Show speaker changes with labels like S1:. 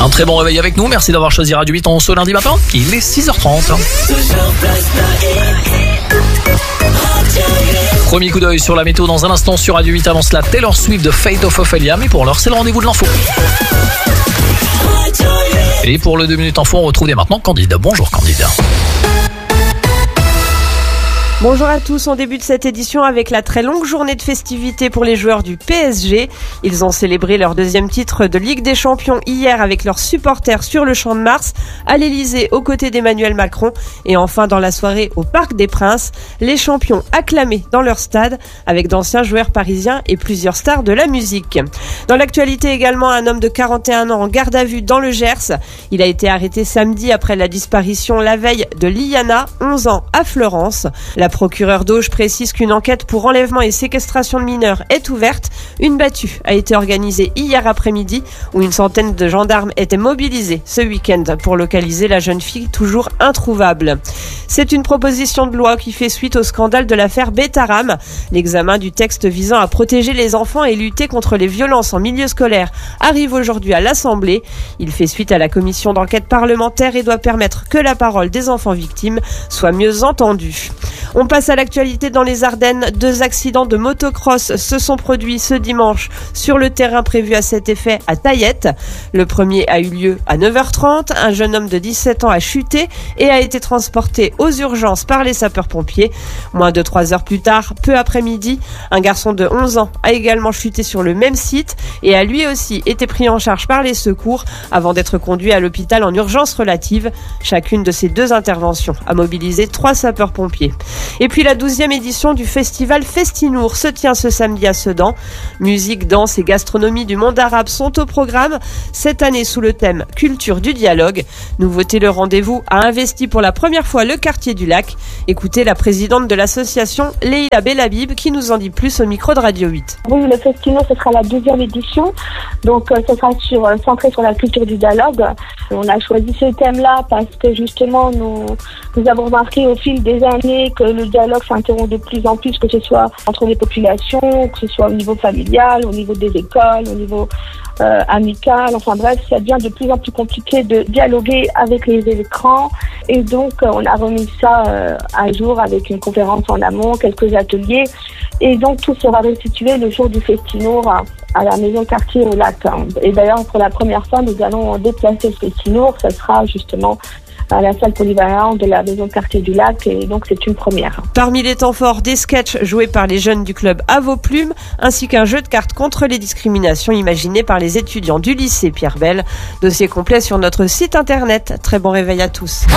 S1: Un très bon réveil avec nous, merci d'avoir choisi Radio 8 en ce lundi matin, il est 6h30. Premier coup d'œil sur la météo dans un instant sur Radio 8, avant cela Taylor Swift de Fate of Ophelia, mais pour l'heure c'est le rendez-vous de l'info. Et pour le 2 minutes info, on retrouve dès maintenant Candide. Bonjour Candide.
S2: Bonjour à tous, on débute cette édition avec la très longue journée de festivités pour les joueurs du PSG. Ils ont célébré leur deuxième titre de Ligue des Champions hier avec leurs supporters sur le Champ de Mars, à l'Elysée aux côtés d'Emmanuel Macron et enfin dans la soirée au Parc des Princes. Les champions acclamés dans leur stade avec d'anciens joueurs parisiens et plusieurs stars de la musique. Dans l'actualité également, un homme de 41 ans en garde à vue dans le Gers. Il a été arrêté samedi après la disparition la veille de Liana, 11 ans, à Fleurance. La procureure d'Auge précise qu'une enquête pour enlèvement et séquestration de mineurs est ouverte. Une battue a été organisée hier après-midi où une centaine de gendarmes étaient mobilisés ce week-end pour localiser la jeune fille toujours introuvable. C'est une proposition de loi qui fait suite au scandale de l'affaire Betaram. L'examen du texte visant à protéger les enfants et lutter contre les violences en milieu scolaire arrive aujourd'hui à l'Assemblée. Il fait suite à la commission d'enquête parlementaire et doit permettre que la parole des enfants victimes soit mieux entendue. On passe à l'actualité dans les Ardennes. 2 accidents de motocross se sont produits ce dimanche sur le terrain prévu à cet effet à Taillette. Le premier a eu lieu à 9h30. Un jeune homme de 17 ans a chuté et a été transporté aux urgences par les sapeurs-pompiers. Moins de 3 heures plus tard, peu après-midi, un garçon de 11 ans a également chuté sur le même site et a lui aussi été pris en charge par les secours avant d'être conduit à l'hôpital en urgence relative. Chacune de ces 2 interventions a mobilisé 3 sapeurs-pompiers. Et puis la 12e édition du festival Festinour se tient ce samedi à Sedan. Musique, danse et gastronomie du monde arabe sont au programme. Cette année sous le thème Culture du dialogue. Nouveauté, le rendez-vous a investi pour la première fois le quartier du Lac. Écoutez la présidente de l'association, Leïla Belhabib, qui nous en dit plus au micro de Radio 8.
S3: Oui, le Festinour, ce sera la 12e édition. Donc ce sera centré sur la culture du dialogue. On a choisi ce thème-là parce que justement nous avons remarqué au fil des années que le dialogue s'interrompt de plus en plus, que ce soit entre les populations, que ce soit au niveau familial, au niveau des écoles, au niveau amical. Enfin bref, ça devient de plus en plus compliqué de dialoguer avec les écrans. Et donc, on a remis ça à jour avec une conférence en amont, quelques ateliers. Et donc, tout sera restitué le jour du Festinour à la maison quartier au Lac. Et d'ailleurs, pour la première fois, nous allons déplacer le Festinour. Ça sera justement à la salle polyvalente de la maison quartier du Lac, et donc c'est une première.
S2: Parmi les temps forts, des sketchs joués par les jeunes du club À vos plumes, ainsi qu'un jeu de cartes contre les discriminations imaginé par les étudiants du lycée Pierre Bell. Dossier complet sur notre site internet. Très bon réveil à tous.